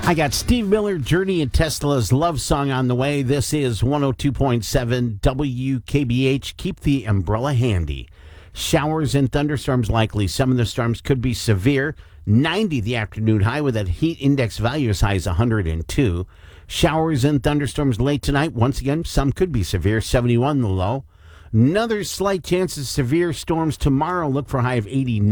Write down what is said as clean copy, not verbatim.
I got Steve Miller, Journey, and Tesla's love song on the way. This is 102.7 WKBH. Keep the umbrella handy. Showers and thunderstorms likely. Some of the storms could be severe. 90 the afternoon high with that heat index value as high as 102. Showers and thunderstorms late tonight. Once again, some could be severe. 71 the low. Another slight chance of severe storms tomorrow. Look for a high of 89.